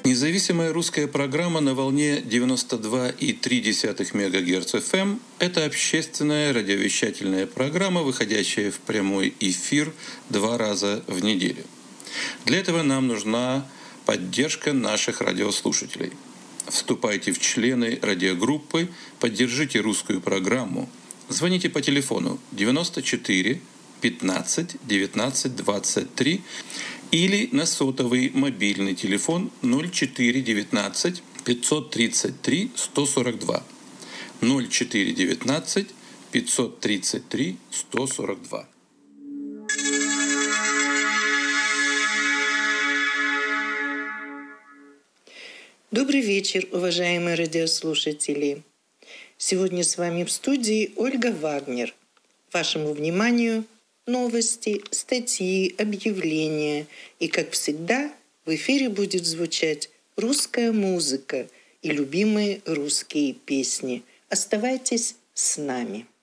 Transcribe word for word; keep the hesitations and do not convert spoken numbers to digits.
Независимая русская программа на волне девяносто два и три десятых мегагерц эф эм – это общественная радиовещательная программа, выходящая в прямой эфир два раза в неделю. Для этого нам нужна поддержка наших радиослушателей. Вступайте в члены радиогруппы, поддержите русскую программу. Звоните по телефону девяносто четыре пятнадцать девятнадцать двадцать три или на сотовый мобильный телефон ноль четыре девятнадцать пятьсот тридцать три сто сорок два. ноль четыре девятнадцать пятьсот тридцать три сто сорок два. Добрый вечер, уважаемые радиослушатели. Сегодня с вами в студии Ольга Вагнер. Вашему вниманию новости, статьи, объявления. И, как всегда, в эфире будет звучать русская музыка и любимые русские песни. Оставайтесь с нами.